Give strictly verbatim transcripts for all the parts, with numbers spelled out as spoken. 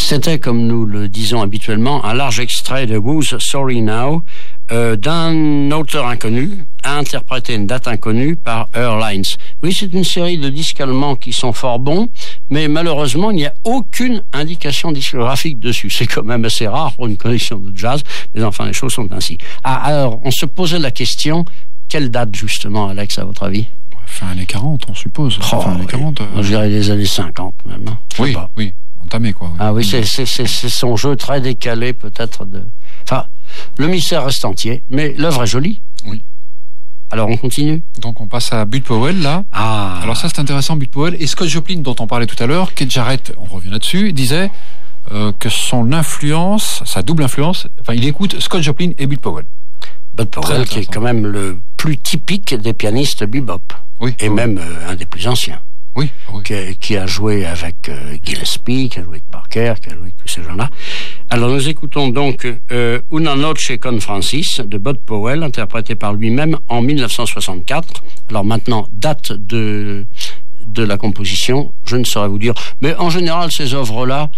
C'était, comme nous le disons habituellement, un large extrait de Who's Sorry Now, euh, d'un auteur inconnu, à interpréter une date inconnue par Airlines. Oui, c'est une série de disques allemands qui sont fort bons, mais malheureusement, il n'y a aucune indication discographique dessus. C'est quand même assez rare pour une collection de jazz, mais enfin, les choses sont ainsi. Ah, alors, on se posait la question, quelle date justement, Alex, à votre avis? Fin années quarante, on suppose. Oh, fin années oui. quarante. Euh... Je dirais les années cinquante même. Hein. Oui, pas. oui. Entamé, quoi. Oui. Ah oui, c'est, c'est, c'est, c'est son jeu très décalé, peut-être. De... Enfin, le mystère reste entier, mais l'œuvre est jolie. Oui. Alors, on continue. Donc, on passe à Bud Powell, là. Ah. Alors ça, c'est intéressant, Bud Powell. Et Scott Joplin, dont on parlait tout à l'heure, Keith Jarrett, on revient là-dessus, disait euh, que son influence, sa double influence, enfin, il écoute Scott Joplin et Bud Powell. Bud Powell, qui est quand même le plus typique des pianistes bebop. Oui. Et oui. même euh, un des plus anciens. Oui. oui. Qui, qui a joué avec euh, Gillespie, qui a joué avec Parker, qui a joué avec tous ces gens-là. Alors, nous écoutons donc euh, Una Noche con Francis de Bud Powell, interprété par lui-même en dix-neuf cent soixante-quatre. Alors maintenant, date de, de la composition, je ne saurais vous dire. Mais en général, ces œuvres-là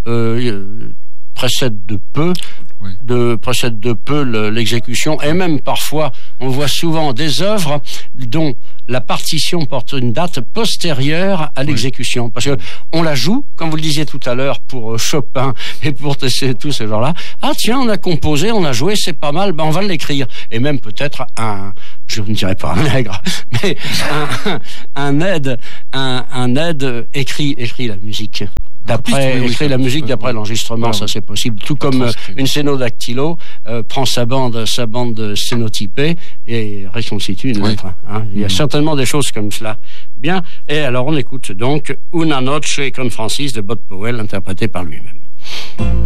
euh, précèdent de peu, oui. de, précèdent de peu le, l'exécution. Et même parfois, on voit souvent des œuvres dont la partition porte une date postérieure à l'exécution. Oui. Parce que on la joue, comme vous le disiez tout à l'heure, pour Chopin et pour tous ces gens-là. Ah tiens, on a composé, on a joué, c'est pas mal, ben on va l'écrire. Et même peut-être un, je ne dirais pas un nègre, mais un, un aide, un, un aide écrit, écrit la musique. D'après, oui, écrit oui, la musique d'après oui. l'enregistrement, voilà, ça c'est possible. Tout comme euh, une sténodactylo euh, prend sa bande, sa bande sténotypée et reconstitue une oui. lettre. Hein. Il y a mmh. certainement des choses comme cela. Bien. Et alors on écoute donc Una Noche con Francis de Bud Powell, interprété par lui-même.